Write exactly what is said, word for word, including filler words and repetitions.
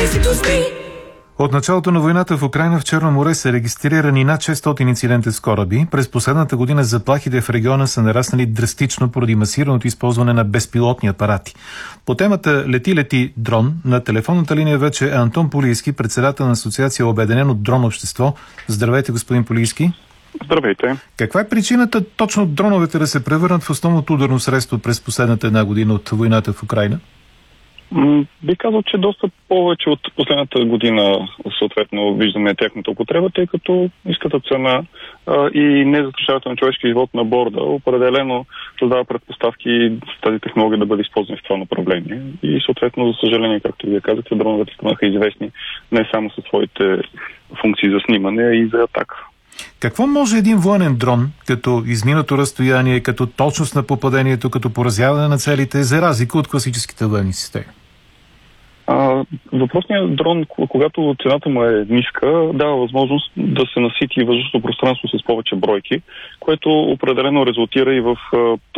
От началото на войната в Украйна в Черно море са регистрирани над шестстотин инцидента с кораби. През последната година заплахите в региона са нараснали драстично поради масираното използване на безпилотни апарати. По темата Лети-лети дрон на телефонната линия вече е Антон Полийски, председател на Асоциация Обединено дрон общество. Здравейте, господин Полийски. Здравейте. Каква е причината точно дроновете да се превърнат в основното ударно средство през последната една година от войната в Украйна? Би казал, че доста повече от последната година съответно виждаме тяхната употреба, тъй като ниската цена а, и незастрашаването на човешки живот на борда определено създава предпоставки тази технология да бъде използвана в това направление. И съответно, за съжаление, както вие казахте, дроновете станаха известни не само със своите функции за снимане, а и за атака. Какво може един военен дрон, като изминато разстояние, като точност на попадението, като поразяване на целите, за разлика от класическите военни системи? А, въпросният дрон, когато цената му е ниска, дава възможност да се насити въздушното пространство с повече бройки, което определено резултира и в